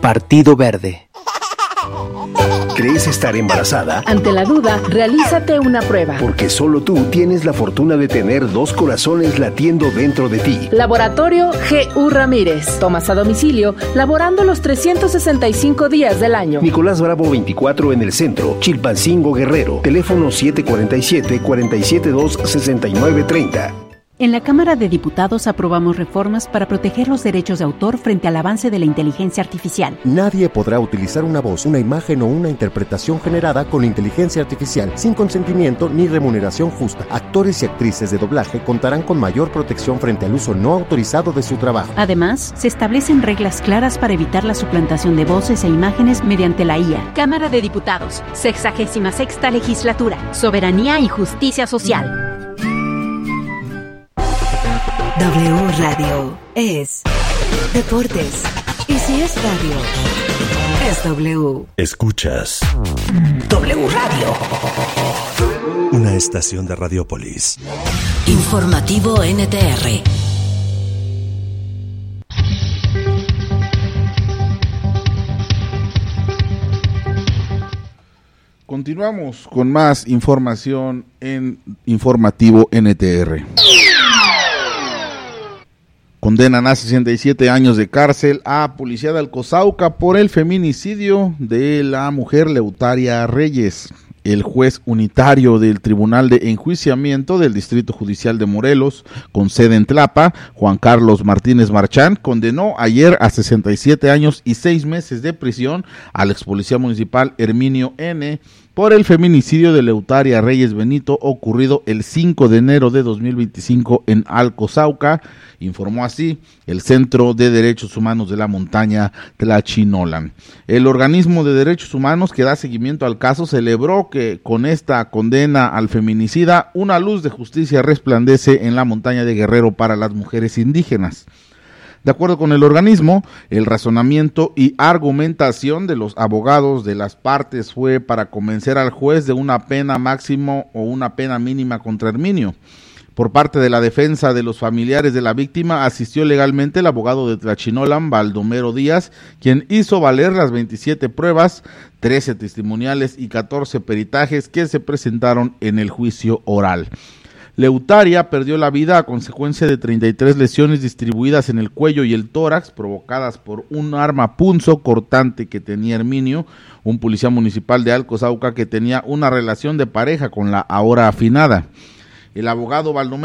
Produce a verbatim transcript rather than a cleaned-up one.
Partido Verde. ¿Crees estar embarazada? Ante la duda, realízate una prueba. Porque solo tú tienes la fortuna de tener dos corazones latiendo dentro de ti. Laboratorio G U Ramírez. Tomas a domicilio, laborando los trescientos sesenta y cinco días del año. Nicolás Bravo veinticuatro en el centro, Chilpancingo, Guerrero. Teléfono siete cuatro siete, cuatro siete dos, seis nueve tres cero. En la Cámara de Diputados aprobamos reformas para proteger los derechos de autor frente al avance de la inteligencia artificial. Nadie podrá utilizar una voz, una imagen o una interpretación generada con inteligencia artificial sin consentimiento ni remuneración justa. Actores y actrices de doblaje contarán con mayor protección frente al uso no autorizado de su trabajo. Además, se establecen reglas claras para evitar la suplantación de voces e imágenes mediante la I A. Cámara de Diputados, sexagésima sexta legislatura, soberanía y justicia social. W Radio es deportes. Y si es radio, es W. Escuchas W Radio. Una estación de Radiopolis. Informativo N T R. Continuamos con más información en Informativo N T R. Condenan a sesenta y siete años de cárcel a policía de Alcozauca por el feminicidio de la mujer Leutaria Reyes. El juez unitario del Tribunal de Enjuiciamiento del Distrito Judicial de Morelos, con sede en Tlapa, Juan Carlos Martínez Marchán, condenó ayer a sesenta y siete años y seis meses de prisión al ex policía municipal Herminio N. por el feminicidio de Leutaria Reyes Benito ocurrido el cinco de enero de dos mil veinticinco en Alcozauca, informó así el Centro de Derechos Humanos de la Montaña Tlachinolan. El organismo de derechos humanos que da seguimiento al caso celebró que con esta condena al feminicida una luz de justicia resplandece en la montaña de Guerrero para las mujeres indígenas. De acuerdo con el organismo, el razonamiento y argumentación de los abogados de las partes fue para convencer al juez de una pena máxima o una pena mínima contra Herminio. Por parte de la defensa de los familiares de la víctima, asistió legalmente el abogado de Tlachinolan, Baldomero Díaz, quien hizo valer las veintisiete pruebas, trece testimoniales y catorce peritajes que se presentaron en el juicio oral. Leutaria perdió la vida a consecuencia de treinta y tres lesiones distribuidas en el cuello y el tórax provocadas por un arma punzo cortante que tenía Herminio, un policía municipal de Alcozauca que tenía una relación de pareja con la ahora afinada. El abogado Baldomero